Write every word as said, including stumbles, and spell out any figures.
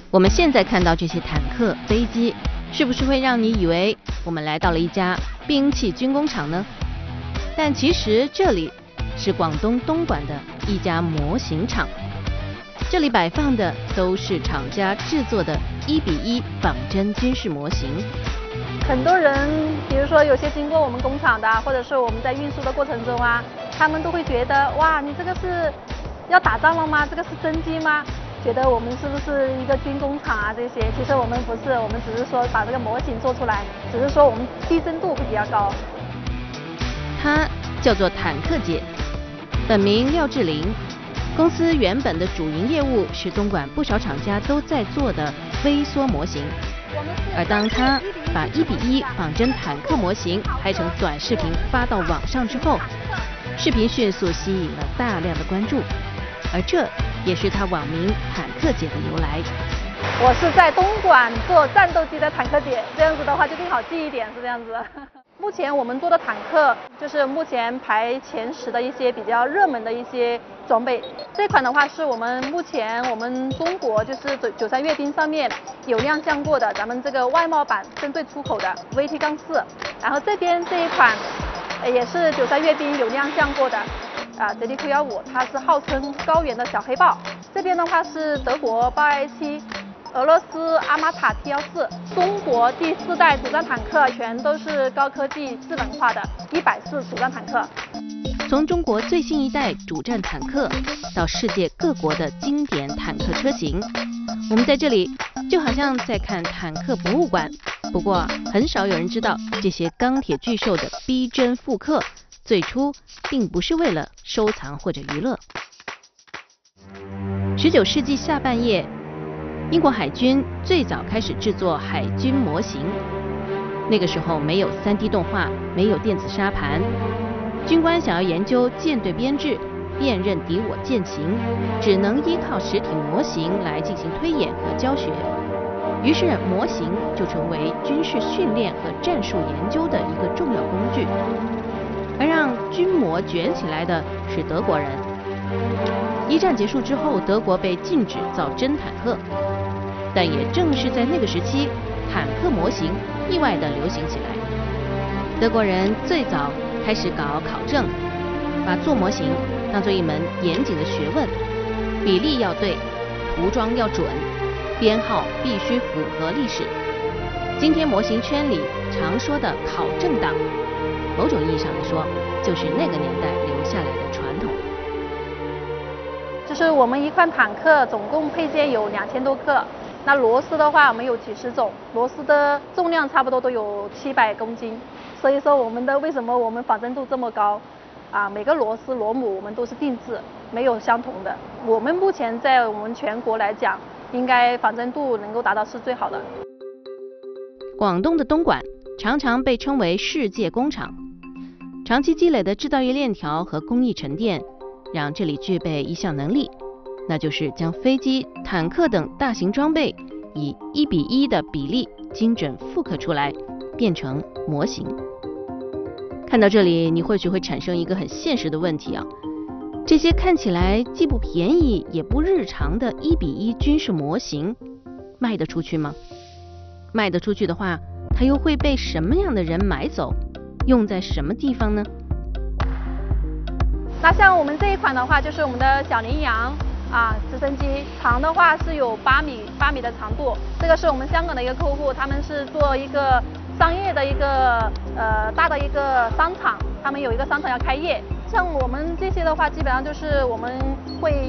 我们现在看到这些坦克、飞机，是不是会让你以为我们来到了一家兵器军工厂呢？但其实这里是广东东莞的一家模型厂，这里摆放的都是厂家制作的一比一仿真军事模型。 很多人，比如说有些经过我们工厂的，或者是我们在运输的过程中啊，他们都会觉得，哇，你这个是要打仗了吗？这个是真机吗？觉得我们是不是一个军工厂啊？这些其实我们不是，我们只是说把这个模型做出来，只是说我们逼真度会比较高。 它叫做坦克姐，本名廖志玲。公司原本的主营业务是东莞不少厂家都在做的微缩模型，而当他把一比一仿真坦克模型拍成短视频发到网上之后，视频迅速吸引了大量的关注，而这也是他网名坦克姐的由来。 我是在东莞做战斗机的坦克姐，这样子的话就更好记一点，是这样子。目前我们做的坦克就是目前排前十的一些比较热门的一些装备。这款的话是我们目前我们中国就是九三阅兵上面有亮相过的，咱们这个外贸版针对出口的 V T 四，然后这边这一款也是九三阅兵有亮相过的啊 Z D Q 一五，它是号称高原的小黑豹。这边的话是德国豹二七。俄罗斯阿玛塔 T 十四，中国第四代主战坦克全都是高科技智能化的一百式主战坦克。 从中国最新一代主战坦克到世界各国的经典坦克车型，我们在这里就好像在看坦克博物馆。不过很少有人知道，这些钢铁巨兽的逼真复刻最初并不是为了收藏或者娱乐。十九世纪下半叶，英国海军最早开始制作海军模型，那个时候没有 三 D 动画，没有电子沙盘，军官想要研究舰队编制、辨认敌我舰情，只能依靠实体模型来进行推演和教学。于是模型就成为军事训练和战术研究的一个重要工具。而让军模卷起来的是德国人。一战结束之后，德国被禁止造真坦克。但也正是在那个时期，坦克模型意外地流行起来。德国人最早开始搞考证，把做模型当作一门严谨的学问，比例要对，涂装要准，编号必须符合历史。今天模型圈里常说的考证党，某种意义上来说，就是那个年代留下来的传统。 就是我们一款坦克总共配件有两千多克。那螺丝的话，我们有几十种，螺丝的重量差不多都有七百公斤，所以说我们的为什么我们仿真度这么高啊？每个螺丝螺母我们都是定制，没有相同的。我们目前在我们全国来讲，应该仿真度能够达到是最好的。 广东的东莞常常被称为世界工厂，长期积累的制造业链条和工艺沉淀，让这里具备一项能力。那就是将飞机、坦克等大型装备以一比一的比例精准复刻出来，变成模型。看到这里，你或许会产生一个很现实的问题啊，这些看起来既不便宜也不日常的一比一军事模型，卖得出去吗？卖得出去的话，它又会被什么样的人买走？用在什么地方呢？ 那像我们这一款的话，就是我们的小羚羊。啊，直升机长的话是有八米八米的长度，这个是我们香港的一个客户，他们是做一个商业的一个呃大的一个商场，他们有一个商场要开业。像我们这些的话，基本上就是我们会